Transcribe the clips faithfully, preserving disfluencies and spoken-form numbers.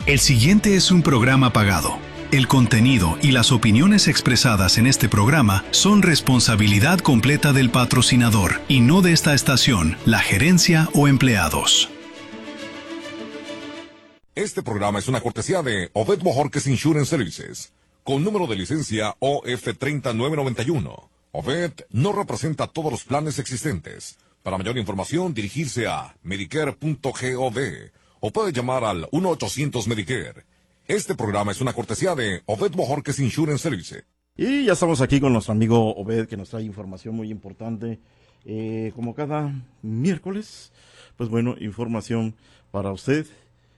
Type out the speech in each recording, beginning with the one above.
El siguiente es un programa pagado. El contenido y las opiniones expresadas en este programa son responsabilidad completa del patrocinador y no de esta estación, la gerencia o empleados. Este programa es una cortesía de Obed Bojorquez Insurance Services, con número de licencia O F tres nueve nueve uno. Obed no representa todos los planes existentes. Para mayor información, dirigirse a medicare punto gov o puede llamar al uno ochocientos Medicare. Este programa es una cortesía de Obed Bojorquez Insurance Services. Y ya estamos aquí con nuestro amigo Obed, que nos trae información muy importante. Eh, como cada miércoles, pues bueno, información para usted,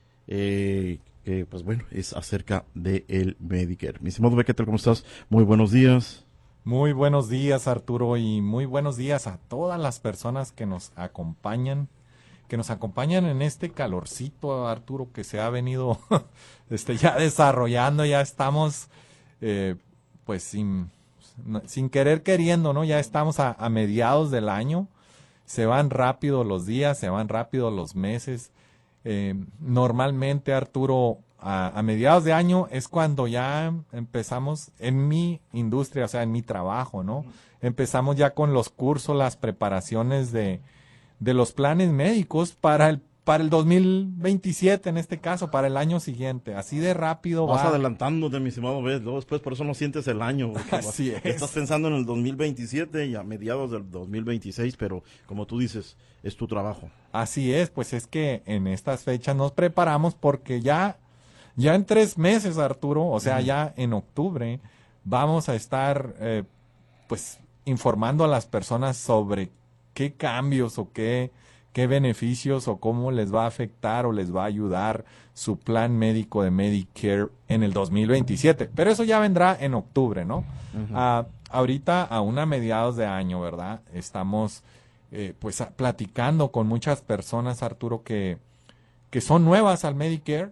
eh, que pues bueno, es acerca del Medicare. Mi estimado Obed, ¿qué tal? ¿Cómo estás? Muy buenos días. Muy buenos días, Arturo, y muy buenos días a todas las personas que nos acompañan. que nos acompañan en este calorcito, Arturo, que se ha venido este, ya desarrollando. Ya estamos, eh, pues, sin, sin querer queriendo, ¿no? Ya estamos a, a mediados del año. Se van rápido los días, se van rápido los meses. Eh, normalmente, Arturo, a, a mediados de año es cuando ya empezamos en mi industria, o sea, en mi trabajo, ¿no? Empezamos ya con los cursos, las preparaciones de... de los planes médicos para el para el dos mil veintisiete, en este caso, para el año siguiente. Así de rápido Vas va. adelantándote, mi estimado Obed, luego después por eso no sientes el año. Así es. Estás pensando en el dos mil veintisiete y a mediados del dos mil veintiséis, pero como tú dices, es tu trabajo. Así es, pues es que en estas fechas nos preparamos porque ya, ya en tres meses, Arturo, o sea, uh-huh. ya en octubre, vamos a estar, eh, pues, informando a las personas sobre qué cambios o qué, qué beneficios o cómo les va a afectar o les va a ayudar su plan médico de Medicare en el dos mil veintisiete. Pero eso ya vendrá en octubre, ¿no? Uh-huh. Ah, ahorita, aún a mediados de año, ¿verdad? Estamos eh, pues a, platicando con muchas personas, Arturo, que, que son nuevas al Medicare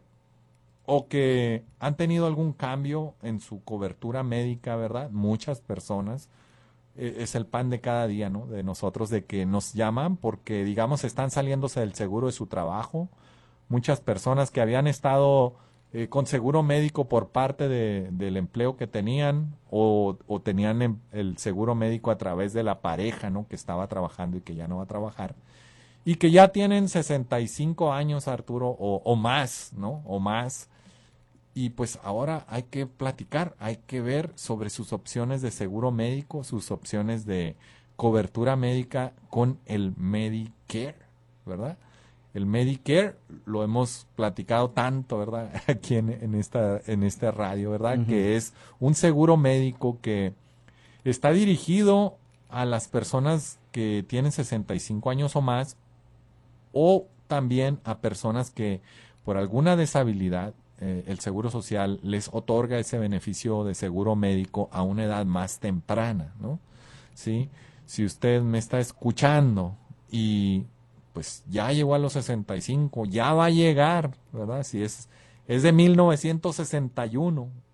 o que han tenido algún cambio en su cobertura médica, ¿verdad? Muchas personas. Es el pan de cada día, ¿no? De nosotros, de que nos llaman porque, digamos, están saliéndose del seguro de su trabajo. Muchas personas que habían estado eh, con seguro médico por parte de, del empleo que tenían o, o tenían em, el seguro médico a través de la pareja, ¿no? Que estaba trabajando y que ya no va a trabajar. Y que ya tienen sesenta y cinco años, Arturo, o, o más, ¿no? O más. Y pues ahora hay que platicar, hay que ver sobre sus opciones de seguro médico, sus opciones de cobertura médica con el Medicare, ¿verdad? El Medicare lo hemos platicado tanto, ¿verdad? Aquí en, en esta en esta radio, ¿verdad? Uh-huh. Que es un seguro médico que está dirigido a las personas que tienen sesenta y cinco años o más, o también a personas que por alguna deshabilidad Eh, el Seguro Social les otorga ese beneficio de seguro médico a una edad más temprana, ¿no? ¿Sí? Si usted me está escuchando y pues ya llegó a los sesenta y cinco, ya va a llegar, ¿verdad? Si es, es de mil novecientos sesenta y uno